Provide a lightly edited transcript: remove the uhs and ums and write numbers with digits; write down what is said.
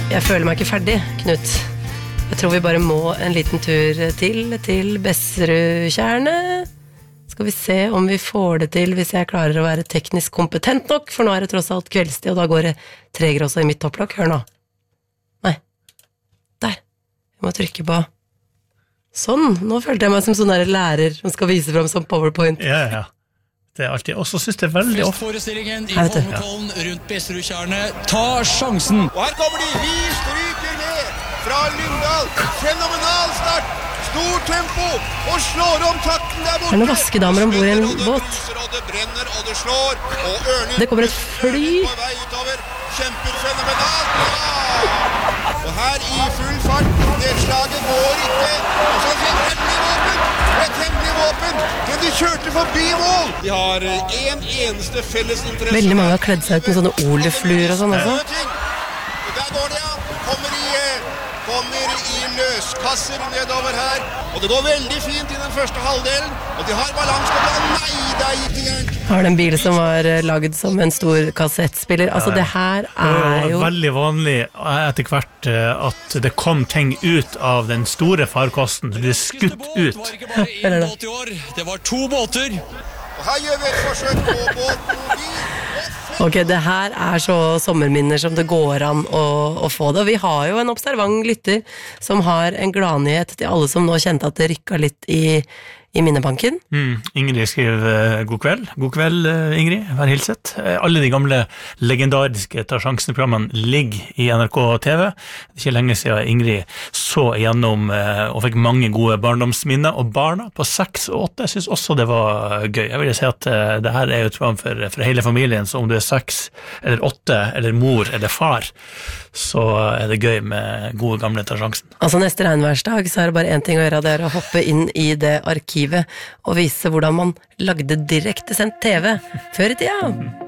Jeg føler meg ikke ferdig, Knut. Jeg tror vi bare må en liten tur til Besserudtjernet. Skal vi se om vi får det til hvis jeg klarer å være teknisk kompetent nok, for nå det tross alt kveldstid, og da går det tregere også i mitt topplokk. Hør nå. Nei. Der. Jeg må trykke på. Sånn. Nå følte jeg meg som sånn der lærer som skal vise frem som PowerPoint. Ja. Det alltid, og så synes det veldig ofte. Festforestillingen i Holmenkollen rundt Besserudtjernet. Ta sjansen! Og her kommer de, vi stryker ned fra Lyngdal. Fenomenal start, stor tempo, og slår om takten der borte. Det noen vaskedamer ombord i en båt. Og det brenner, og det slår, og Ørnen... Det kommer et fly. På vei utover, kjemper fenomenalt. Ja! Og her i full fart, nedslaget går ikke. Og så et hemmelig våpen, men de kjørte forbi mål. De har en eneste felles interesse. Veldig mange har kledd seg ut med sånne olefluer og sånn også. Og der går de, kommer i løskasser nedover her. Og det går veldig fint i den første halvdelen. Og de har balanse på planen. Nei, det gikk gærent. Har det en bil som var laget som en stor kassettspiller? Altså det her jo... Veldig vanlig etter hvert at det kom ting ut av den store farkosten. Det ble skutt ut. Det var 2 båter. Og her gjør vi et forsøk på båten. Ok, det her så sommerminner som det går an å få det. Og vi har jo en observant lytter som har en gladnyhet til alle som nå kjente at det rykket litt i minnebanken. Ingrid skriver god kveld. God kveld, Ingrid. Vær hilset. Alle de gamle legendariske Ta sjansen-programmene ligger i NRK TV. Det ikke lenge siden Ingrid så igjennom og fikk mange gode barndomsminner, og barna på 6 og 8 synes også det var gøy. Jeg vil si at det her jo et program for hele familien, så om du 6 eller 8 eller mor eller far, så det gøy med gode gamle Ta sjansen. Altså neste regnværsdag så det bare en ting å gjøre, det å hoppe inn i det arkivet og vise hvordan man lagde direkte sendt TV før i tida.